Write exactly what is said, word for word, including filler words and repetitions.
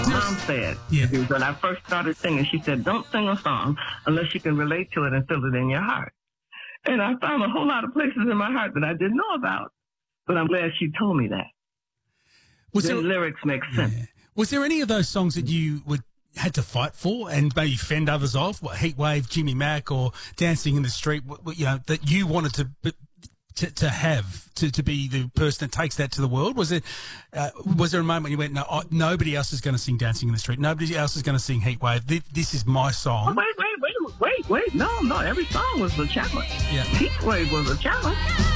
mom said, yeah. when I first started singing, she said, don't sing a song unless you can relate to it and feel it in your heart. And I found a whole lot of places in my heart that I didn't know about, but I'm glad she told me that. Was the there, lyrics make sense. Yeah. Was there any of those songs that you would had to fight for and maybe fend others off? What, Heat Wave, Jimmy Mack, or Dancing in the Street? What, what, you know, that you wanted to to, to have to, to be the person that takes that to the world? Was it uh, was there a moment you went, no, oh, nobody else is going to sing Dancing in the Street. Nobody else is going to sing Heat Wave. This, this is my song. Oh, wait, wait, wait, wait, wait. No, no. Every song was a challenge. Yeah. Heat Wave was a challenge.